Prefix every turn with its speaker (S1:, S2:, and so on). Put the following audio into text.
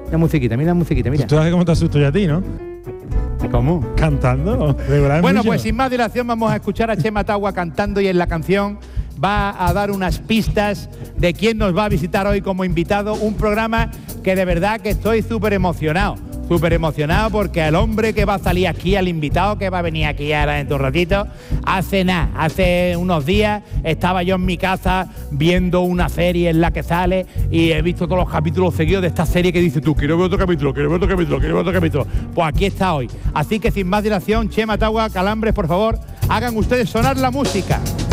S1: La musiquita, mira.
S2: Tú sabes cómo te asusto yo a ti, ¿no?
S1: ¿Cómo?
S2: Cantando.
S1: Bueno, pues sin más dilación vamos a escuchar a Chema Tagua cantando, y en la canción va a dar unas pistas de quién nos va a visitar hoy como invitado. Un programa que de verdad que estoy súper emocionado porque el hombre que va a salir aquí, al invitado que va a venir aquí ahora dentro de un ratito, hace unos días estaba yo en mi casa viendo una serie en la que sale y he visto todos los capítulos seguidos de esta serie que dices tú, quiero ver otro capítulo. Pues aquí está hoy. Así que sin más dilación, Chema Tagua, Calambres, por favor, hagan ustedes sonar la música.